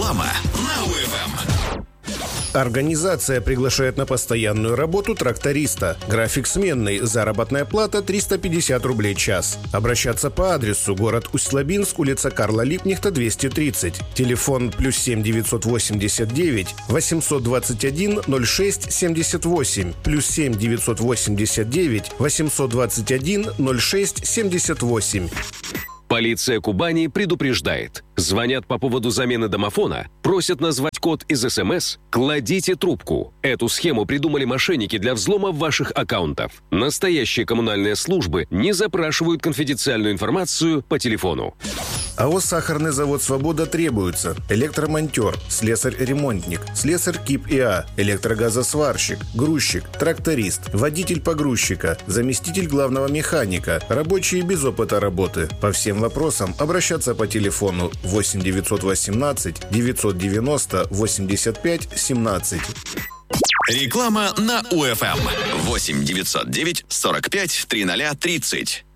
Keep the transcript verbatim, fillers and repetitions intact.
Реклама на УФМ. Организация приглашает на постоянную работу тракториста. График сменный, заработная плата триста пятьдесят рублей час. Обращаться по адресу: город Усть-Лабинск, улица Карла Липкнехта, двести тридцать. Телефон плюс семь девятьсот восемьдесят девять восемьсот двадцать один ноль шесть семьдесят восемь, плюс семь девятьсот восемьдесят девять восемьсот двадцать один ноль шесть семьдесят восемь. Полиция Кубани предупреждает. Звонят по поводу замены домофона, просят назвать код из СМС. Кладите трубку. Эту схему придумали мошенники для взлома ваших аккаунтов. Настоящие коммунальные службы не запрашивают конфиденциальную информацию по телефону. АО «Сахарный завод «Свобода» требуется: электромонтер, слесарь-ремонтник, слесарь КИП ИА, электрогазосварщик, грузчик, тракторист, водитель погрузчика, заместитель главного механика, рабочие без опыта работы. По всем вопросам обращаться по телефону восемь девятьсот восемнадцать девятьсот девяносто восемьдесят пять семнадцать. Реклама на УФМ. восемь девятьсот девять сорок пять тридцать тридцать.